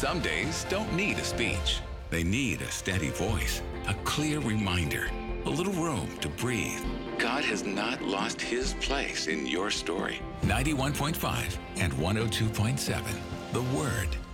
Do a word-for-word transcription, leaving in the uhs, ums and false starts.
Some days don't need a speech. They need a steady voice, a clear reminder, a little room to breathe. God has not lost his place in your story. ninety-one point five and one oh two point seven. The Word.